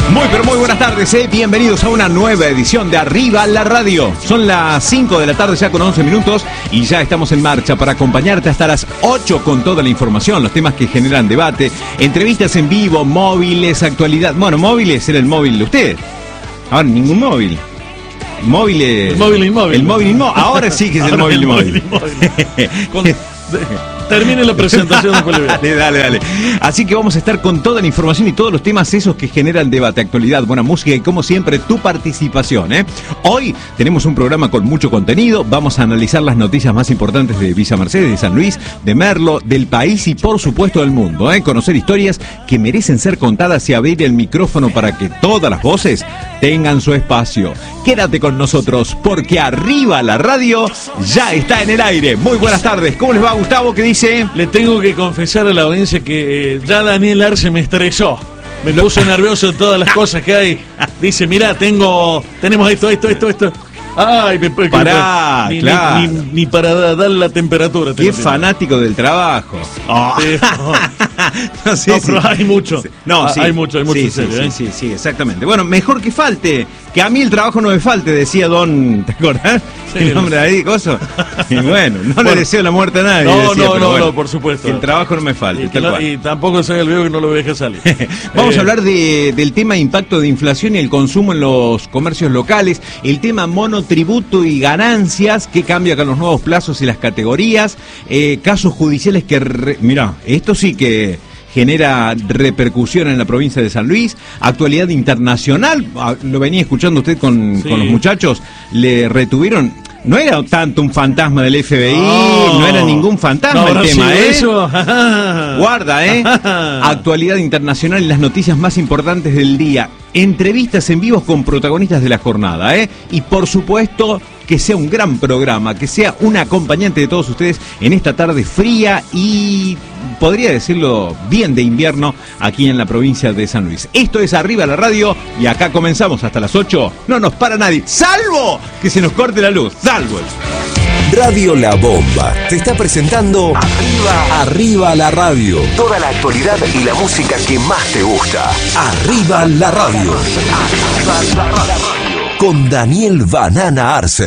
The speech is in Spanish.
Muy pero muy buenas tardes, bienvenidos a una nueva edición de Arriba la Radio. Son las 5 de la tarde ya con 11 minutos y ya estamos en marcha para acompañarte hasta las 8 con toda la información, los temas que generan debate, entrevistas en vivo, móviles, actualidad. Bueno, móviles era el móvil de usted. Ahora ningún móvil. Móviles. El móvil inmóvil. El móvil inmóvil. Ahora sí que es el móvil inmóvil. Termine la presentación, Dale. Así que vamos a estar con toda la información y todos los temas esos que generan debate, actualidad, buena música y como siempre tu participación. Hoy tenemos un programa con mucho contenido, vamos a analizar las noticias más importantes de Villa Mercedes, de San Luis, de Merlo, del país y por supuesto del mundo. Conocer historias que merecen ser contadas y abrir el micrófono para que todas las voces tengan su espacio. Quédate con nosotros porque Arriba la Radio ya está en el aire. Muy buenas tardes, ¿cómo les va, Gustavo? ¿Qué dice? Le tengo que confesar a la audiencia que ya Daniel Arce me estresó. Me puso nervioso de todas las cosas que hay. Dice, mirá, tenemos esto. Ay, pará, claro. Ni para dar la temperatura. Qué fanático del trabajo. No sé, pero hay mucho. Hay mucho sí, serio, sí, exactamente. Bueno, mejor que falte, que a mí el trabajo no me falte, decía Don, ¿te acordás? Sí, el nombre de ahí, coso. Y bueno, le deseo la muerte a nadie. No, por supuesto. Que el trabajo no me falte. Y tampoco soy el viejo que no lo deje salir. Vamos a hablar del tema impacto de inflación y el consumo en los comercios locales, el tema monotributo y ganancias, qué cambia con los nuevos plazos y las categorías, casos judiciales que, mirá, esto sí que genera repercusión en la provincia de San Luis, actualidad internacional, lo venía escuchando usted con los muchachos, le retuvieron, no era tanto un fantasma del FBI, no era ningún fantasma el tema, eso. Guarda, actualidad internacional y las noticias más importantes del día, entrevistas en vivos con protagonistas de la jornada, y por supuesto que sea un gran programa, que sea un acompañante de todos ustedes en esta tarde fría y, podría decirlo, bien de invierno aquí en la provincia de San Luis. Esto es Arriba la Radio y acá comenzamos hasta las 8. No nos para nadie, salvo que se nos corte la luz, salvo. Radio La Bomba te está presentando Arriba la Radio. Toda la actualidad y la música que más te gusta. Arriba la Radio. Con Daniel Banana Arce.